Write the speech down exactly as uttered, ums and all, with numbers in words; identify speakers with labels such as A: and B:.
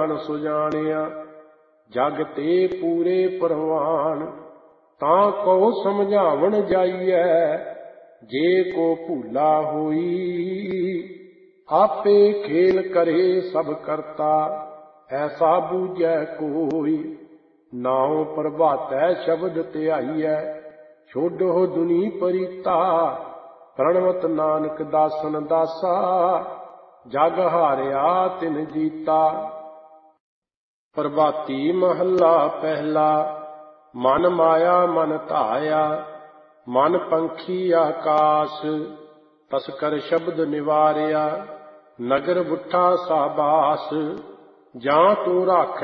A: ਜਾਣ ਸੁਜਾਣਿਆ, ਜਗ ਤੇ ਪੂਰੇ ਪ੍ਰਵਾਨ। ਤਾਂ ਕਉ ਸਮਝਾਵਣ ਜਾਈਐ, ਜੇ ਕੋ ਭੂਲਾ ਹੋਈ। ਆਪੇ ਖੇਲ ਕਰੇ ਸਭ ਕਰਤਾ, ਐਸਾ ਬੂਝੈ ਕੋਈ। ਨਾਉ ਪ੍ਰਭਾਤੈ ਸ਼ਬਦ ਧਿਆਈਐ, ਛੋਡੋ ਦੁਨੀ ਪਰੀਤਾ। ਪ੍ਰਣਵਤ ਨਾਨਕ ਦਾਸਨ ਦਾਸਾ, ਜਗ ਹਾਰਿਆ ਤਿਨ ਜੀਤਾ। ਪ੍ਰਭਾਤੀ ਮਹੱਲਾ ਪਹਿਲਾ। ਮਨ ਮਾਇਆ ਮਨ ਧਾਇਆ, ਮਨ ਪੰਖੀ ਆਕਾਸ। ਤਸਕਰ ਸ਼ਬਦ ਨਿਵਾਰਿਆ, ਨਗਰ ਬੁੱਠਾ ਸਾਬਾਸ। ਜਾਂ ਤੂੰ ਰੱਖ